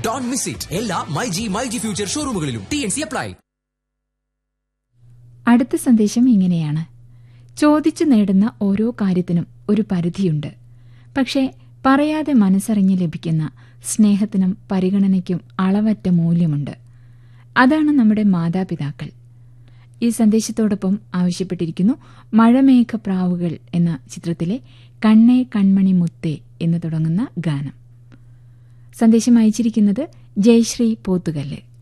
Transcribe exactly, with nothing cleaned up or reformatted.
Don't miss it. എല്ലാ my G my G future ഷോറൂമുകളിലും T N C apply. അടുത്ത സന്ദേശം ഇങ്ങനെയാണ്: ചോദിച്ചു നേടുന്ന ഓരോ കാര്യത്തിനും ഒരു പരിധിയുണ്ട്. പക്ഷേ പറയാതെ മനസ്സറിഞ്ഞ് ലഭിക്കുന്ന സ്നേഹത്തിനും പരിഗണനയ്ക്കും അളവറ്റ മൂല്യമുണ്ട്. അതാണ് നമ്മുടെ മാതാപിതാക്കൾ. ഈ സന്ദേശത്തോടൊപ്പം ആവശ്യപ്പെട്ടിരിക്കുന്നു മഴമേഘപ്രാവുകൾ എന്ന ചിത്രത്തിലെ കണ്ണേ കൺമണി മുത്തേ എന്ന് തുടങ്ങുന്ന ഗാനം. സന്ദേശം അയച്ചിരിക്കുന്നത് ജയശ്രീ പോത്തുകല്ല്.